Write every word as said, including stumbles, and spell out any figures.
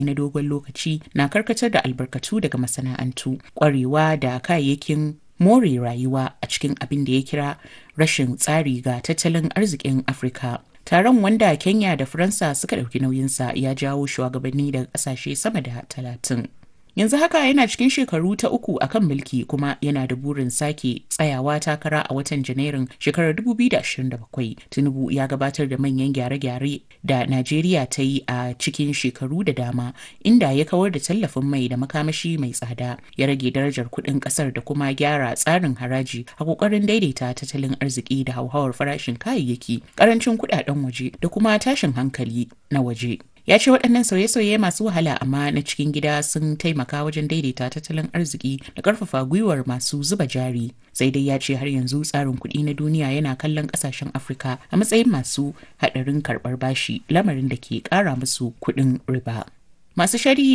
na dogon lokaci na karkatar da albarkatu daga masana'antu, ƙwarewa da kayayyakin more rayuwa a cikin abin da ya kira rashin tsari ga tattalin arzikin Afirka. Taron, wanda Kenya da Faransa suka ɗauki nauyinsa, ya jawo shugabanni daga ƙasashe sama da talatin. Yanzu haka yana cikin shekaru ta uku a kan mulki, kuma yana da burin sake tsayawa takara a watan Janairun shekarar dubu biyu da ashirin da bakwai. Tinubu ya gabatar da manyan gyare-gyare da Najeriya ta yi a cikin shekaru da dama, inda ya kawar da tallafin mai da makamashi mai tsada, ya rage darajar kuɗin ƙasar da kuma gyara tsarin haraji a ƙoƙarin daidaita tattalin arziki da hauhawar farashin kayayyaki, ƙarancin kuɗaɗen waje da kuma tashin hankali na waje. Ya ce waɗannan sauye-sauye masu wahala amma na cikin gida sun taimaka wajen daidaita tattalin arziki da ƙarfafa gwiwar masu zuba jari. Sai dai ya ce har yanzu tsarin kuɗi na duniya yana kallon ƙasashen Afirka a matsayin masu haɗarin karɓar bashi, lamarin da ke ƙara musu kuɗin riba. Masu shari'i